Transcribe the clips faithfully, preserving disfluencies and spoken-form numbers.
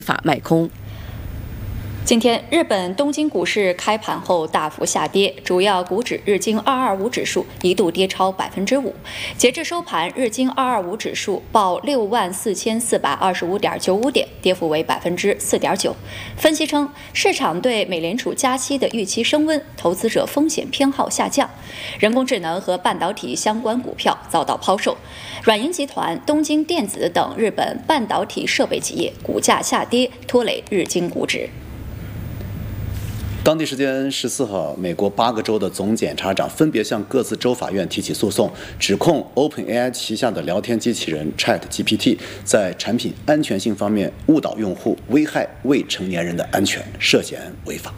法卖空。 今天，日本东京股市开盘后大幅下跌，主要股指日经二二五指数一度跌超百分之五。截至收盘，日经二二五指数报六万四千四百二十五点九五点，跌幅为百分之四点九。分析称，市场对美联储加息的预期升温，投资者风险偏好下降，人工智能和半导体相关股票遭到抛售。软银集团、东京电子等日本半导体设备企业股价下跌，拖累日经股指。 当地时间十四号，美国八个州的总检察长分别向各自州法院提起诉讼，指控 OpenAI 旗下的聊天机器人 ChatGPT 在产品安全性方面误导用户，危害未成年人的安全，涉嫌违法。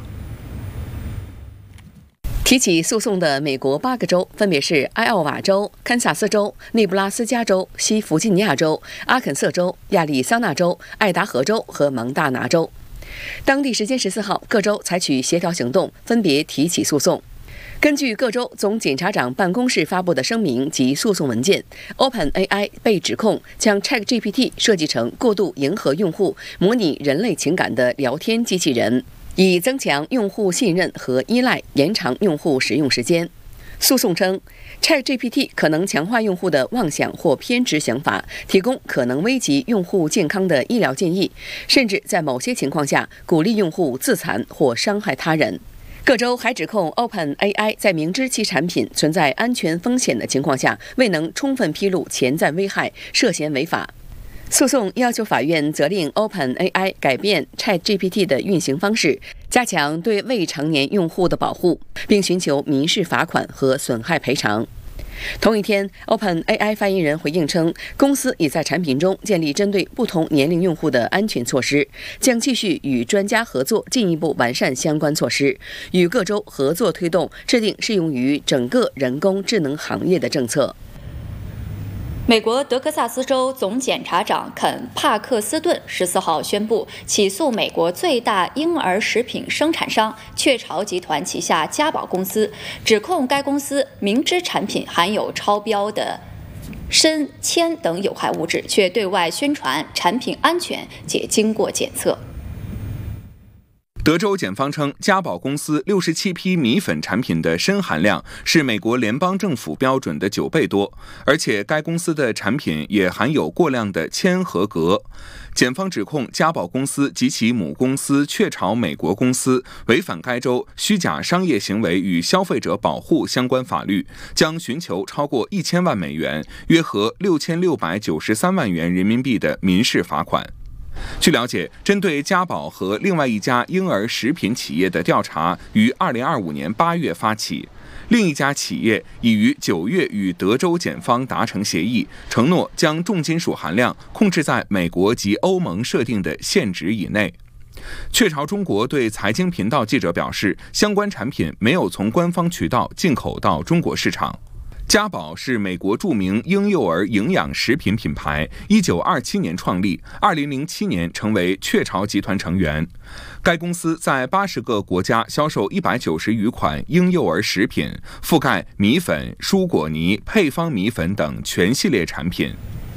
提起诉讼的美国八个州分别是艾奥瓦州、堪萨斯州、内布拉斯加州、西弗吉尼亚州、阿肯色州、亚利桑那州、爱达荷州和蒙大拿州。当地时间十四号，各州采取协调行动，分别提起诉讼。根据各州总检察长办公室发布的声明及诉讼文件 ，OpenAI 被指控将 ChatGPT 设计成过度迎合用户、模拟人类情感的聊天机器人，以增强用户信任和依赖，延长用户使用时间。诉讼称 ，ChatGPT 可能强化用户的妄想或偏执想法，提供可能危及用户健康的医疗建议，甚至在某些情况下鼓励用户自残或伤害他人。各州还指控 OpenAI 在明知其产品存在安全风险的情况下，未能充分披露潜在危害，涉嫌违法。诉讼要求法院责令 OpenAI 改变 ChatGPT 的运行方式，加强对未成年用户的保护，并寻求民事罚款和损害赔偿。同一天 ，OpenAI 发言人回应称，公司已在产品中建立针对不同年龄用户的安全措施，将继续与专家合作，进一步完善相关措施，与各州合作推动制定适用于整个人工智能行业的政策。 美国德克萨斯州总检察长肯·帕克斯顿十四号宣布起诉美国最大婴儿食品生产商雀巢集团旗下嘉宝公司，指控该公司明知产品含有超标的砷、铅等有害物质，却对外宣传产品安全且经过检测。 德州检方称，嘉宝公司六十七批米粉产品的砷含量是美国联邦政府标准的九倍多，而且该公司的产品也含有过量的铅和镉。检方指控嘉宝公司及其母公司雀巢美国公司违反该州虚假商业行为与消费者保护相关法律，将寻求超过一千万美元，约合六千六百九十三万元人民币的民事罚款。据了解，针对嘉宝和另外一家婴儿食品企业的调查于二零二五年八月发起，另一家企业已于九月与德州检方达成协议，承诺将重金属含量控制在美国及欧盟设定的限值以内。雀巢中国对财经频道记者表示，相关产品没有从官方渠道进口到中国市场。嘉宝是美国著名婴幼儿营养食品品牌，一九二七年创立，二零零七年成为雀巢集团成员。该公司在八十个国家销售一百九十余款婴幼儿食品，覆盖米粉、蔬果泥、配方米粉等全系列产品。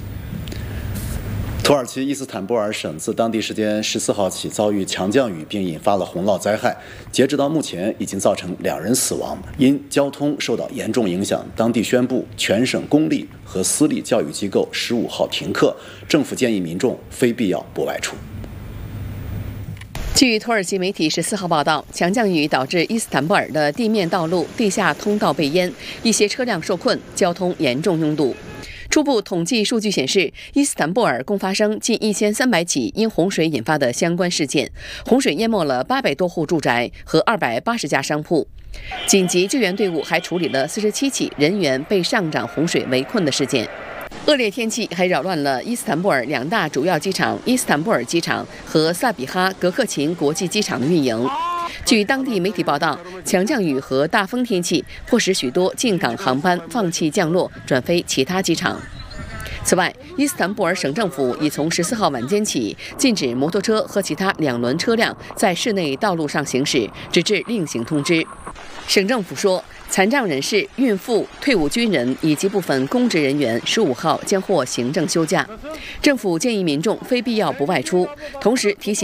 土耳其伊斯坦布尔省自当地时间十四号起遭遇强降雨，并引发了洪涝灾害。截止到目前，已经造成两人死亡。因交通受到严重影响，当地宣布全省公立和私立教育机构十五号停课。政府建议民众非必要不外出。 据土耳其媒体十四号报道，强降雨导致伊斯坦布尔的地面道路、地下通道被淹，一些车辆受困，交通严重拥堵。初步统计数据显示，伊斯坦布尔共发生近一千三百起因洪水引发的相关事件，洪水淹没了八百多户住宅和二百八十家商铺。紧急救援队伍还处理了四十七起人员被上涨洪水围困的事件。恶劣天气还扰乱了伊斯坦布尔两大主要机场伊斯坦布尔机场和萨比哈格克琴国际机场的运营。据当地媒体报道，强降雨和大风天气迫使许多进港航班放弃降落，转飞其他机场。此外，伊斯坦布尔省政府已从十四号晚间起禁止摩托车和其他两轮车辆在市内道路上行驶，直至另行通知。省政府说，残障人士、孕妇、退伍军人以及部分公职人员十五号将获行政休假。政府建议民众非必要不外出，同时提醒